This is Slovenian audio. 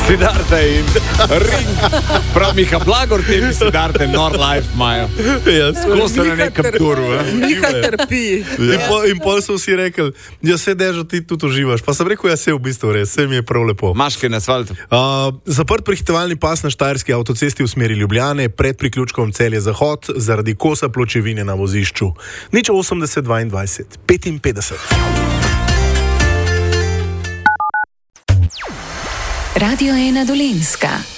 Siddharta in Ring. Prav Miha Blagor, tebi Siddharta, Nordlife imajo. Tako so na nekem turu. Miha trpi. In pol so vsi rekli, se Dežo, ti tudi uživaš. Pa sem rekel, se v bistvu res, se mi je prav lepo. Maške na asfaltu. Zaprt prehitevalni pas na Štajerski avtocesti v smeri Ljubljane pred priključkom Celje-Zahod zaradi kosa pločevine na vozišču. 80 22 55. Radio 1 Dolenjska.